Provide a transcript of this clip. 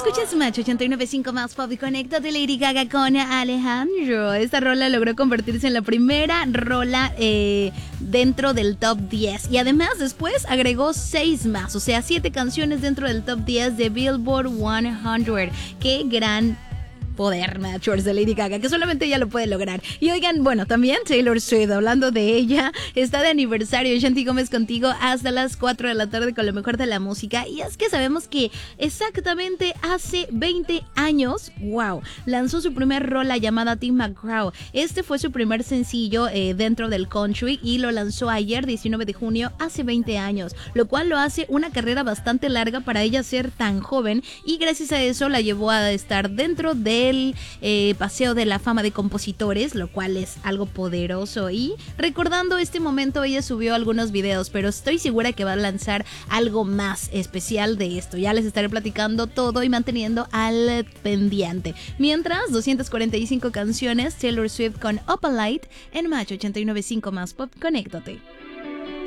Escuchas Match 89.5 más pop y conecta de Lady Gaga con Alejandro. Esta rola logró convertirse en la primera rola dentro del top 10 y además después agregó 6 más, o sea 7 canciones dentro del top 10 de Billboard 100. Qué gran poder, Matchers, de Lady Gaga, que solamente ella lo puede lograr. Y oigan, bueno, también Taylor Swift, hablando de ella, está de aniversario. Shanti Gómez contigo hasta las 4 de la tarde con lo mejor de la música. Y es que sabemos que exactamente hace 20 años, wow, lanzó su primer rola llamada Tim McGraw. Este fue su primer sencillo dentro del country y lo lanzó ayer, 19 de junio, hace 20 años, lo cual lo hace una carrera bastante larga para ella ser tan joven, y gracias a eso la llevó a estar dentro del Paseo de la Fama de Compositores, lo cual es algo poderoso. Y recordando este momento, ella subió algunos videos, pero estoy segura que va a lanzar algo más especial de esto. Ya les estaré platicando todo y manteniendo al pendiente. Mientras, 245 canciones, Taylor Swift con Up a Light en Match 89.5 más pop. Conéctate.